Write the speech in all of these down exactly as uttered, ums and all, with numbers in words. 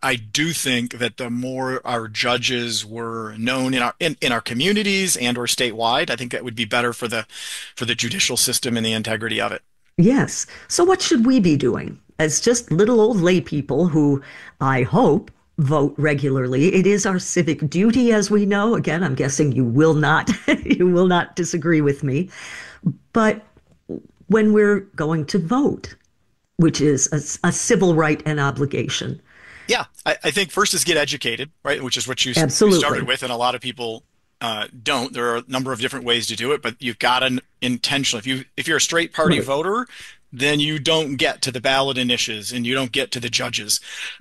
I do think that the more our judges were known in our in, in our communities and or statewide, I think that would be better for the for the judicial system and the integrity of it. Yes. So what should we be doing as just little old lay people who I hope vote regularly? It is our civic duty, as we know. Again, I'm guessing you will not you will not disagree with me. But when we're going to vote, which is a, a civil right and obligation. Yeah, I, I think first is get educated, right? Which is what you you started Absolutely. with, and a lot of people uh, don't. There are a number of different ways to do it, but you've got an intention. If you if you're a straight party Right. voter, then you don't get to the ballot initiatives and you don't get to the judges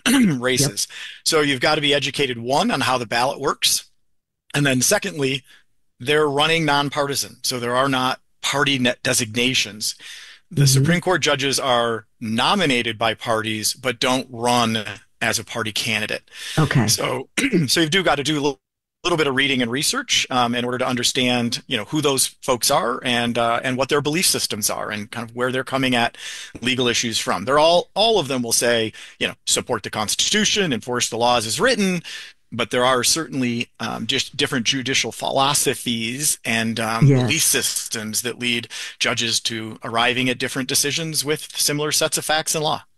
Yep. races. So you've got to be educated, one, on how the ballot works, and then secondly, they're running nonpartisan, so there are not party net designations. The Hmm. Supreme Court judges are nominated by parties, but don't run as a party candidate. Okay. So, so you do got to do a little, little bit of reading and research um, in order to understand, you know, who those folks are and uh, and what their belief systems are and kind of where they're coming at legal issues from. They're all all of them will say, you know, support the Constitution, enforce the laws as written, but there are certainly um, just different judicial philosophies and um, belief Yes. systems that lead judges to arriving at different decisions with similar sets of facts and law.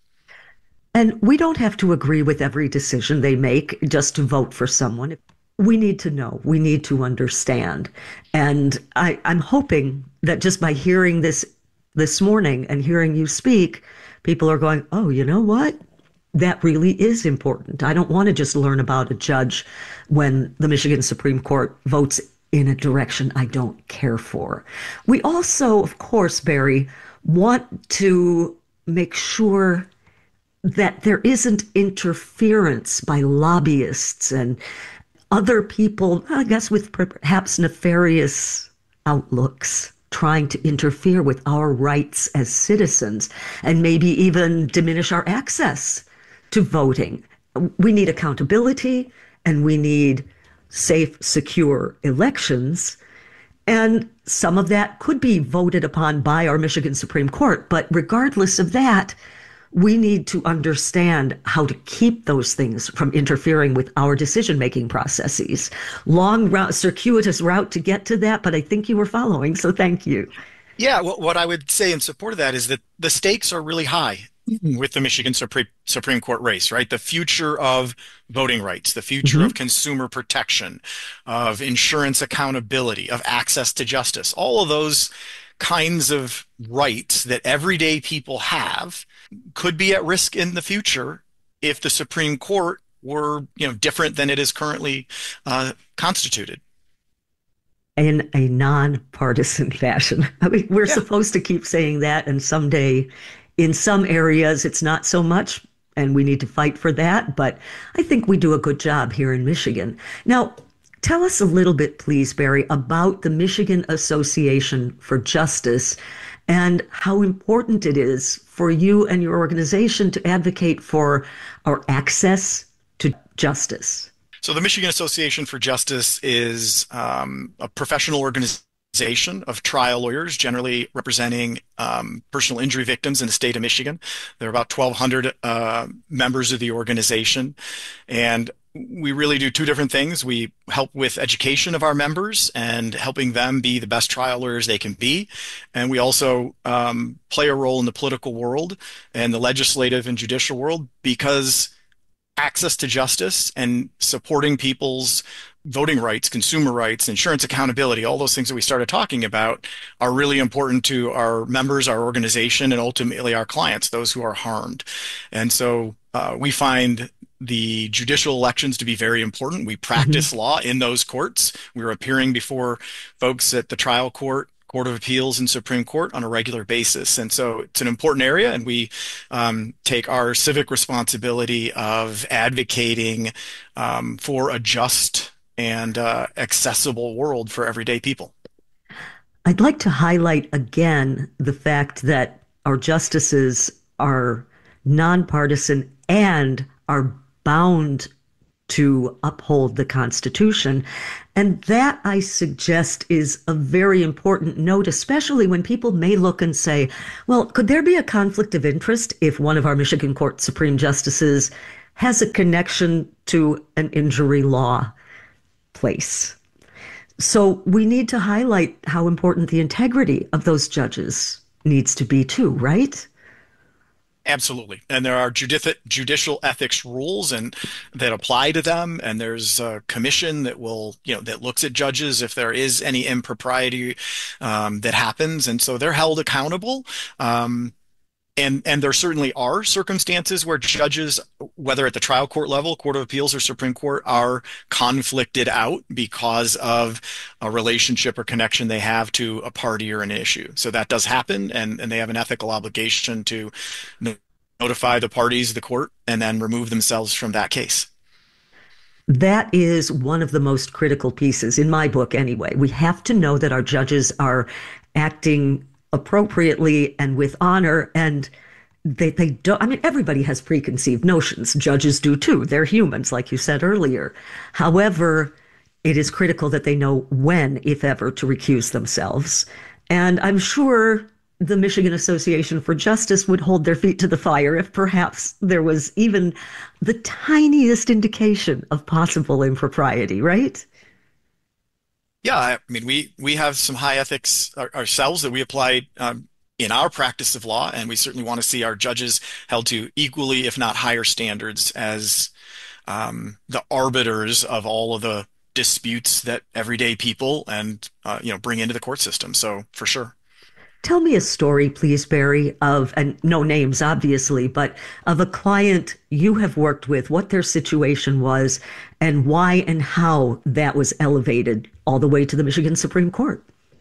And we don't have to agree with every decision they make just to vote for someone. We need to know, we need to understand. And I, I'm hoping that just by hearing this this morning and hearing you speak, people are going, oh, you know what? That really is important. I don't want to just learn about a judge when the Michigan Supreme Court votes in a direction I don't care for. We also, of course, Barry, want to make sure that there isn't interference by lobbyists and other people, I guess, with perhaps nefarious outlooks, trying to interfere with our rights as citizens and maybe even diminish our access to voting. We need accountability and we need safe, secure elections. And some of that could be voted upon by our Michigan Supreme Court. But regardless of that, we need to understand how to keep those things from interfering with our decision making processes. Long route, circuitous route to get to that, but I think you were following, so thank you. Yeah, what, what I would say in support of that is that the stakes are really high with the Michigan Supreme Supreme Court race, right? The future of voting rights, the future of Mhm. consumer protection, of insurance accountability, of access to justice, all of those kinds of rights that everyday people have could be at risk in the future if the Supreme Court were, you know, different than it is currently uh, constituted. In a nonpartisan fashion. I mean, we're Yeah. supposed to keep saying that, and someday in some areas it's not so much, and we need to fight for that. But I think we do a good job here in Michigan. Now, tell us a little bit, please, Barry, about the Michigan Association for Justice and how important it is for you and your organization to advocate for our access to justice. So the Michigan Association for Justice is um, a professional organization of trial lawyers, generally representing um, personal injury victims in the state of Michigan. There are about twelve hundred uh, members of the organization, and we really do two different things. We help with education of our members and helping them be the best trial lawyers they can be. And we also um, play a role in the political world and the legislative and judicial world because access to justice and supporting people's voting rights, consumer rights, insurance accountability, all those things that we started talking about are really important to our members, our organization, and ultimately our clients, those who are harmed. And so uh, we find the judicial elections to be very important. We Mhm. practice law in those courts. We're appearing before folks at the trial court, Court of Appeals, and Supreme Court on a regular basis. And so it's an important area, and we um, take our civic responsibility of advocating um, for a just and uh, accessible world for everyday people. I'd like to highlight again the fact that our justices are nonpartisan and are bound to uphold the Constitution. And that, I suggest, is a very important note, especially when people may look and say, well, could there be a conflict of interest if one of our Michigan Court Supreme Justices has a connection to an injury law place. So we need to highlight how important the integrity of those judges needs to be too, right? Absolutely. And there are judici judicial ethics rules and that apply to them. And there's a commission that will, you know, that looks at judges if there is any impropriety um, that happens. And so they're held accountable. Um, And and there certainly are circumstances where judges, whether at the trial court level, Court of Appeals or Supreme Court, are conflicted out because of a relationship or connection they have to a party or an issue. So that does happen, and, and they have an ethical obligation to no- notify the parties, the court, and then remove themselves from that case. That is one of the most critical pieces in my book, anyway. We have to know that our judges are acting appropriately and with honor, and they they don't. I mean, everybody has preconceived notions. Judges do too. They're humans, like you said earlier. However, it is critical that they know when, if ever, to recuse themselves. And I'm sure the Michigan Association for Justice would hold their feet to the fire if perhaps there was even the tiniest indication of possible impropriety, right? Yeah, I mean, we we have some high ethics our, ourselves that we apply um, in our practice of law, and we certainly want to see our judges held to equally, if not higher standards as um, the arbiters of all of the disputes that everyday people and uh, you know bring into the court system. So for sure. Tell me a story, please, Barry, of, and no names, obviously, but of a client you have worked with, what their situation was, and why and how that was elevated all the way to the Michigan Supreme Court.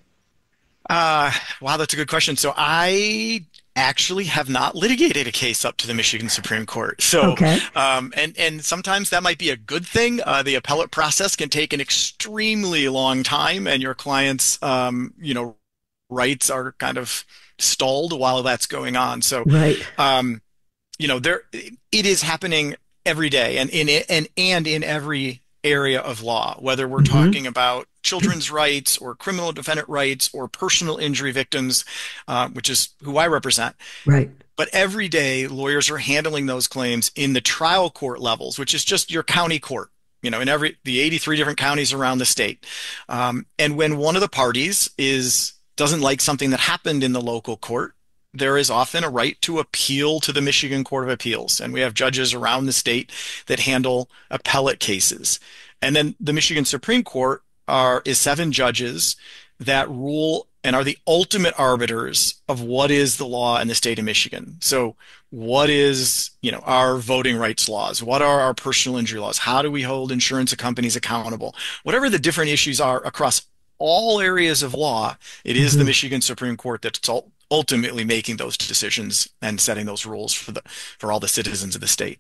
Uh, wow, that's a good question. So I actually have not litigated a case up to the Michigan Supreme Court. So, Okay. um, and and sometimes that might be a good thing. Uh, the appellate process can take an extremely long time, and your clients, um, you know, rights are kind of stalled while that's going on. So, Right. um, you know, there it is happening every day, and in it and and in every area of law, whether we're Hmm. talking about children's rights or criminal defendant rights or personal injury victims, uh, which is who I represent. Right. But every day, lawyers are handling those claims in the trial court levels, which is just your county court, you know, in every the eighty-three different counties around the state. Um, and when one of the parties is doesn't like something that happened in the local court, there is often a right to appeal to the Michigan Court of Appeals. And we have judges around the state that handle appellate cases. And then the Michigan Supreme Court are is seven judges that rule and are the ultimate arbiters of what is the law in the state of Michigan. So what is, you know, our voting rights laws? What are our personal injury laws? How do we hold insurance companies accountable? Whatever the different issues are across all areas of law, it is the Hmm. Michigan Supreme Court that's ultimately making those decisions and setting those rules for the for all the citizens of the state.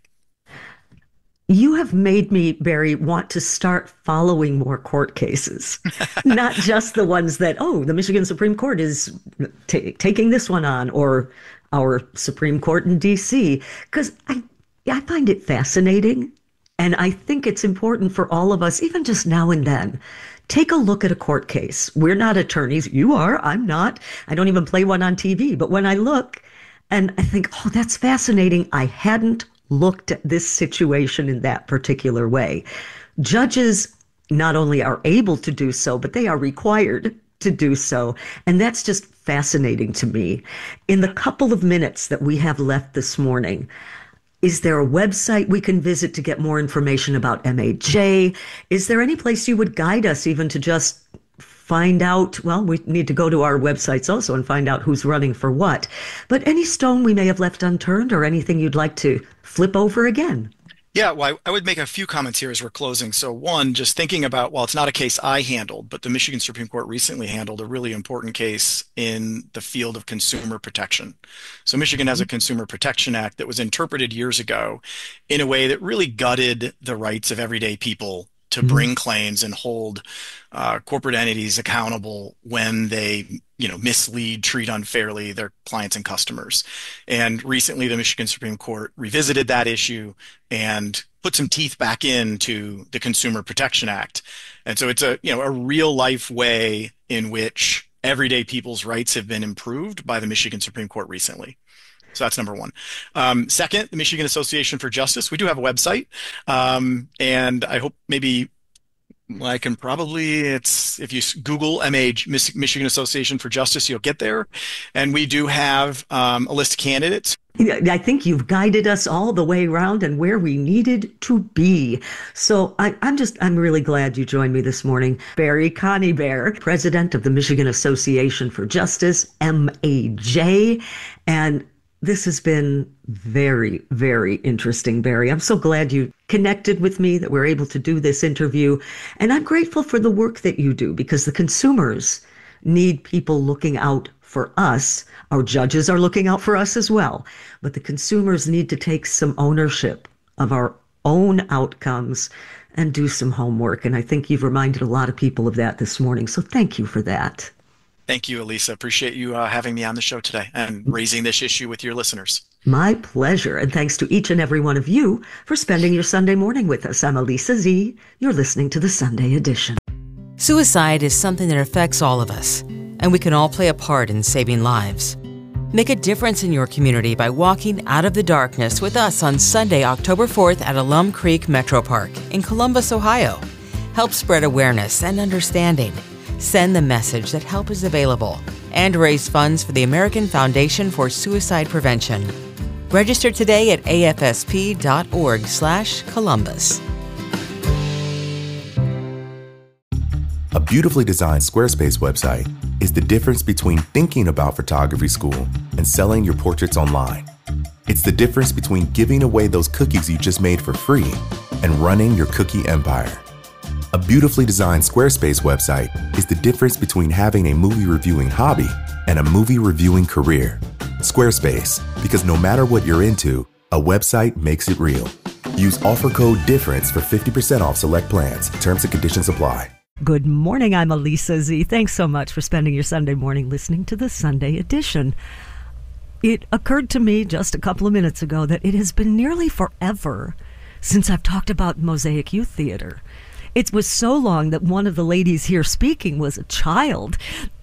You have made me, Barry, want to start following more court cases, not just the ones that, oh, the Michigan Supreme Court is ta taking this one on, or our Supreme Court in D C, because I, I find it fascinating. And I think it's important for all of us, even just now and then, take a look at a court case. We're not attorneys. You are. I'm not. I don't even play one on T V. But when I look and I think, oh, that's fascinating. I hadn't looked at this situation in that particular way. Judges not only are able to do so, but they are required to do so. And that's just fascinating to me. In the couple of minutes that we have left this morning, is there a website we can visit to get more information about M A J? Is there any place you would guide us even to just find out? Well, we need to go to our websites also and find out who's running for what. But any stone we may have left unturned or anything you'd like to flip over again? Yeah, well, I I would make a few comments here as we're closing. So one, just thinking about, well, it's not a case I handled, but the Michigan Supreme Court recently handled a really important case in the field of consumer protection. So Michigan has a Consumer Protection Act that was interpreted years ago in a way that really gutted the rights of everyday people to Mm-hmm. bring claims and hold uh, corporate entities accountable when they, you know, mislead, treat unfairly their clients and customers. And recently, the Michigan Supreme Court revisited that issue and put some teeth back into the Consumer Protection Act. And so it's a, you know, a real life way in which everyday people's rights have been improved by the Michigan Supreme Court recently. So that's number one. Um, second, the Michigan Association for Justice. We do have a website, um, and I hope maybe I can probably, it's if you s- Google M A Mich- Michigan Association for Justice, you'll get there. And we do have um, a list of candidates. Yeah, I think you've guided us all the way around and where we needed to be. So I, I'm just, I'm really glad you joined me this morning. Barry Conybeare, president of the Michigan Association for Justice, M A J. And this has been very, very interesting, Barry. I'm so glad you connected with me, that we're able to do this interview. And I'm grateful for the work that you do, because the consumers need people looking out for us. Our judges are looking out for us as well. But the consumers need to take some ownership of our own outcomes and do some homework. And I think you've reminded a lot of people of that this morning. So thank you for that. Thank you, Elisa. Appreciate you uh, having me on the show today and raising this issue with your listeners. My pleasure. And thanks to each and every one of you for spending your Sunday morning with us. I'm Elisa Z. You're listening to the Sunday Edition. Suicide is something that affects all of us, and we can all play a part in saving lives. Make a difference in your community by walking out of the darkness with us on Sunday, October fourth at Alum Creek Metro Park in Columbus, Ohio. Help spread awareness and understanding. Send the message that help is available and raise funds for the American Foundation for Suicide Prevention. Register today at A F S P dot org slash Columbus. A beautifully designed Squarespace website is the difference between thinking about photography school and selling your portraits online. It's the difference between giving away those cookies you just made for free and running your cookie empire. A beautifully designed Squarespace website is the difference between having a movie reviewing hobby and a movie reviewing career. Squarespace, because no matter what you're into, a website makes it real. Use offer code DIFFERENCE for fifty percent off select plans. Terms and conditions apply. Good morning. I'm Elisa Z. Thanks so much for spending your Sunday morning listening to the Sunday Edition. It occurred to me just a couple of minutes ago that it has been nearly forever since I've talked about Mosaic Youth Theater. It was so long that one of the ladies here speaking was a child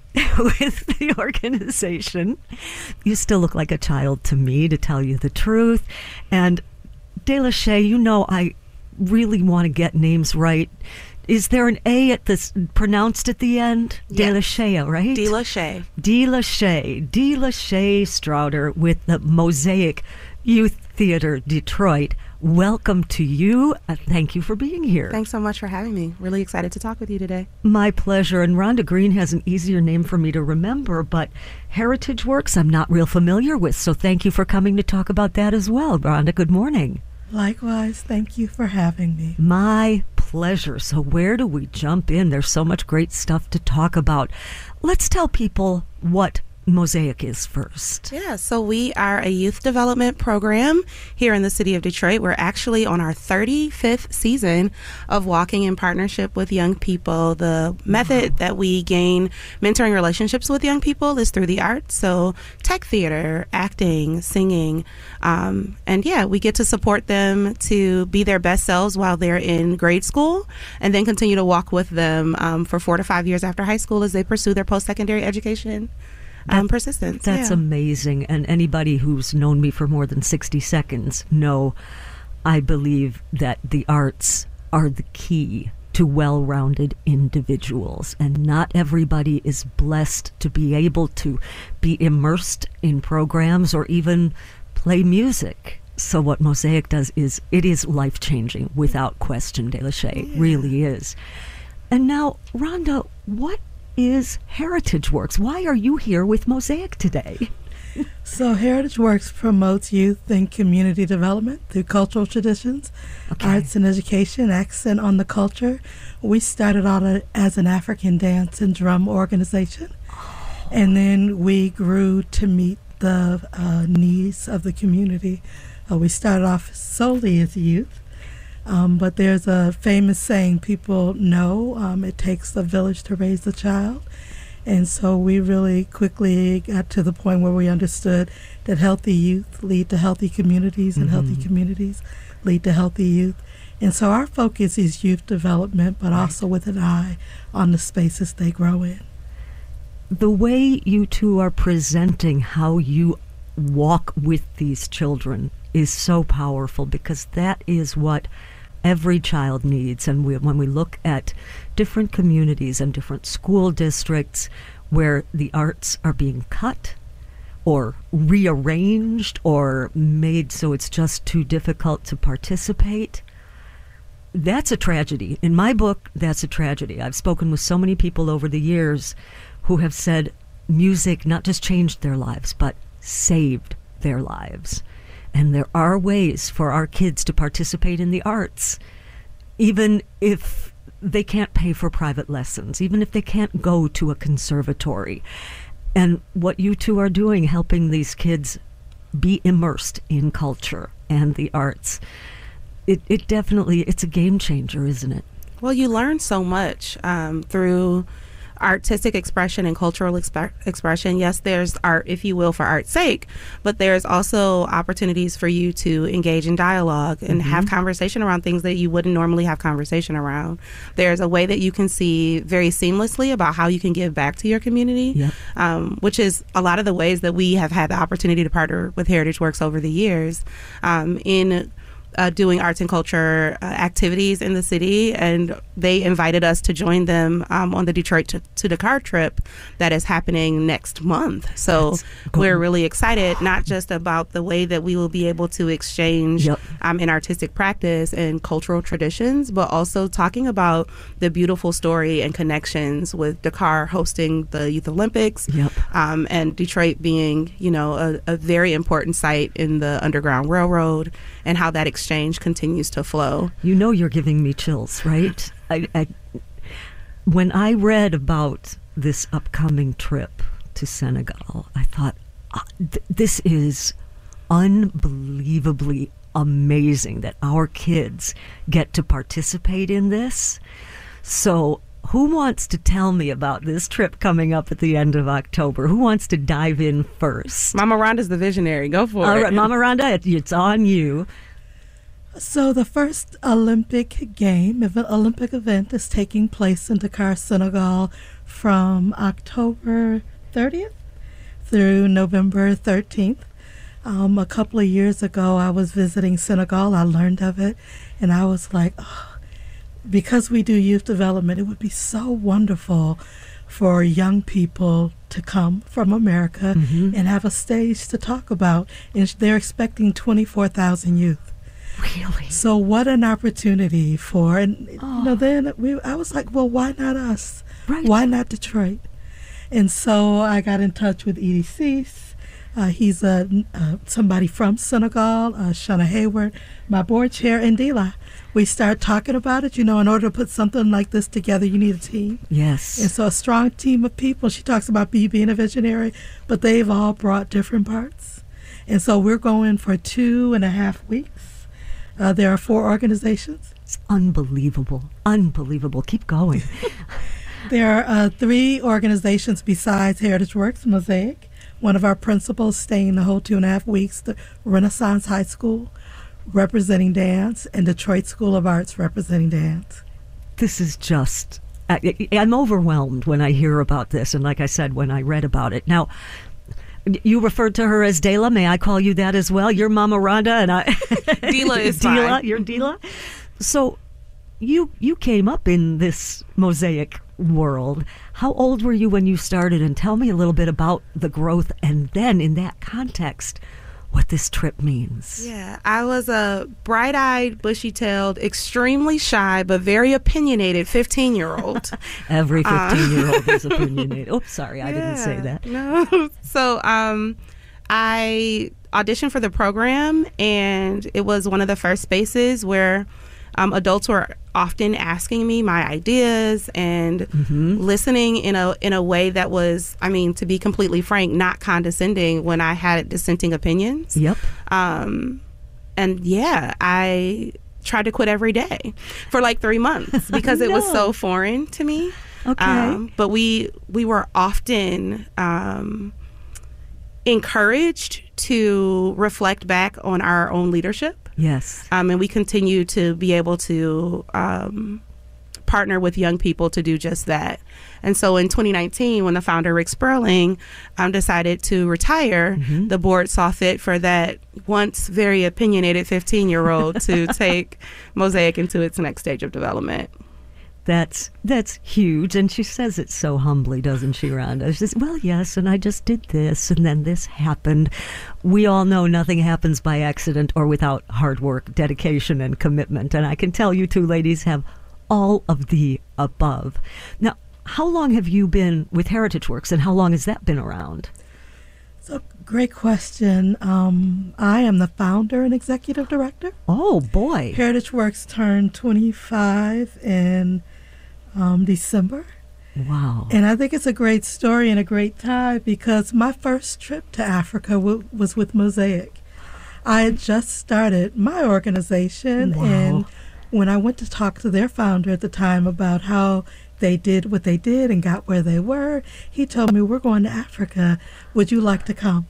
with the organization. You still look like a child to me, to tell you the truth. And De La Shea, you know I really want to get names right. Is there an A at this pronounced at the end? Yeah. De La Shea, right? De La Shea. De La Shea. De La Shea Strouder with the Mosaic Youth Theater Detroit. Welcome to you. Uh, thank you for being here. Thanks so much for having me. Really excited to talk with you today. My pleasure. And Rhonda Green has an easier name for me to remember, but Heritage Works I'm not real familiar with, so thank you for coming to talk about that as well. Rhonda, good morning. Likewise, thank you for having me. My pleasure. So where do we jump in? There's so much great stuff to talk about. Let's tell people what Mosaic is first. Yeah, so we are a youth development program here in the city of Detroit. We're actually on our thirty-fifth season of walking in partnership with young people. The method that we gain mentoring relationships with young people is through the arts. So tech theater, acting, singing. Um, and yeah, we get to support them to be their best selves while they're in grade school, and then continue to walk with them um, for four to five years after high school as they pursue their post-secondary education. Um, That- persistence. That's yeah. amazing. And anybody who's known me for more than sixty seconds know I believe that the arts are the key to well-rounded individuals. And not everybody is blessed to be able to be immersed in programs or even play music. So what Mosaic does is, it is life-changing without question, De La Shea. It really is. And now, Rhonda, what is Heritage Works? Why are you here with Mosaic today? So Heritage Works promotes youth and community development through cultural traditions, Okay. arts and education, accent on the culture. We started out a- as an African dance and drum organization, and then we grew to meet the uh, needs of the community. Uh, we started off solely as youth, um, but there's a famous saying people know, um, it takes a village to raise a child. And so we really quickly got to the point where we understood that healthy youth lead to healthy communities, and healthy communities lead to healthy youth. And so our focus is youth development, but also with an eye on the spaces they grow in. The way you two are presenting how you walk with these children is so powerful, because that is what every child needs. And we, when we look at different communities and different school districts where the arts are being cut or rearranged or made so it's just too difficult to participate, that's a tragedy. In my book, that's a tragedy. I've spoken with so many people over the years who have said music not just changed their lives, but saved their lives. And there are ways for our kids to participate in the arts, even if they can't pay for private lessons, even if they can't go to a conservatory. And what you two are doing, helping these kids be immersed in culture and the arts, it, it definitely, it's a game changer, isn't it? Well, you learn so much um, through artistic expression and cultural exp- expression. Yes, there's art, if you will, for art's sake, but there's also opportunities for you to engage in dialogue and mm-hmm. have conversation around things that you wouldn't normally have conversation around. There's a way that you can see very seamlessly about how you can give back to your community, yep. um, which is a lot of the ways that we have had the opportunity to partner with Heritage Works over the years um, in Uh, doing arts and culture uh, activities in the city, and they invited us to join them um, on the Detroit to, to Dakar trip that is happening next month. So we're really excited, not just about the way that we will be able to exchange yep. um, in artistic practice and cultural traditions, but also talking about the beautiful story and connections with Dakar hosting the Youth Olympics yep. um, and Detroit being, you know, a, a very important site in the Underground Railroad, and how that exchange continues to flow. You know, you're giving me chills, right? I, I, when I read about this upcoming trip to Senegal, I thought, oh, th- this is unbelievably amazing that our kids get to participate in this. So who wants to tell me about this trip coming up at the end of October? Who wants to dive in first? Mama Rhonda's the visionary. Go for All it. right, Mama Rhonda, it, it's on you. So the first Olympic game, if an Olympic event, is taking place in Dakar, Senegal from October thirtieth through November thirteenth. Um, a couple of years ago, I was visiting Senegal. I learned of it, and I was like, oh, because we do youth development, it would be so wonderful for young people to come from America mm-hmm. and have a stage to talk about. And they're expecting twenty-four thousand youth. Really? So what an opportunity for, and oh. you know, then we, I was like, well, why not us? Right. Why not Detroit? And so I got in touch with Edie Cease. Uh, he's a, uh, somebody from Senegal, uh, Shana Hayward, my board chair, and Dila. We start talking about it. You know, in order to put something like this together, you need a team. Yes. And so a strong team of people. She talks about me being a visionary, but they've all brought different parts. And so we're going for two and a half weeks. Uh, there are four organizations. It's unbelievable. Unbelievable. Keep going. There are uh, three organizations besides Heritage Works, Mosaic. One of our principals staying the whole two and a half weeks, the Renaissance High School, representing dance, and Detroit School of Arts, representing dance. This is just, I, I'm overwhelmed when I hear about this, and like I said, when I read about it. Now, you referred to her as Dela. May I call you that as well? You're Mama Rhonda, and I... Dila is Dila, fine. You're Dila. So you you came up in this Mosaic world. How old were you when you started? And tell me a little bit about the growth, and then in that context, what this trip means. Yeah, I was a bright-eyed, bushy-tailed, extremely shy, but very opinionated fifteen-year-old. Every fifteen-year-old uh, is opinionated. Oops, sorry, I yeah, didn't say that. No. So um, I auditioned for the program, and it was one of the first spaces where um, adults were often asking me my ideas and mm-hmm. listening in a in a way that was, I mean, to be completely frank, not condescending when I had dissenting opinions. Yep. Um, and yeah, I tried to quit every day for like three months because it no. was so foreign to me. Okay. Um, but we we were often um, encouraged to reflect back on our own leadership. Yes. Um, and we continue to be able to um, partner with young people to do just that. And so in twenty nineteen, when the founder, Rick Sperling, um, decided to retire, mm-hmm. the board saw fit for that once very opinionated fifteen-year-old to take Mosaic into its next stage of development. That's that's huge. And she says it so humbly, doesn't she, Rhonda? She says, well, yes, and I just did this, and then this happened. We all know nothing happens by accident or without hard work, dedication, and commitment. And I can tell you two ladies have all of the above. Now, how long have you been with Heritage Works, and how long has that been around? So, great question. Um, I am the founder and executive director. Oh, boy. Heritage Works turned twenty-five in um, December. Wow. And I think it's a great story and a great time because my first trip to Africa w- was with Mosaic. I had just started my organization, wow. and when I went to talk to their founder at the time about how they did what they did and got where they were, he told me, we're going to Africa. Would you like to come?